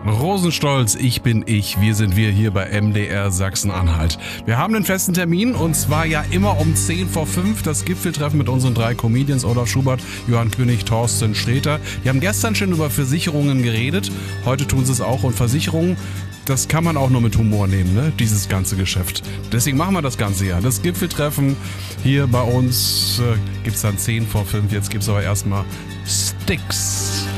Rosenstolz, ich bin ich. Wir sind wir hier bei MDR Sachsen-Anhalt. Wir haben einen festen Termin und zwar ja immer um 10 vor 5 das Gipfeltreffen mit unseren 3 Comedians, Olaf Schubert, Johann König, Thorsten Sträter. Die haben gestern schon über Versicherungen geredet. Heute tun sie es auch und Versicherungen, das kann man auch nur mit Humor nehmen, ne? Dieses ganze Geschäft. Deswegen machen wir das Ganze ja. Das Gipfeltreffen hier bei uns gibt's dann 10 vor 5. Jetzt gibt's aber erstmal Sticks.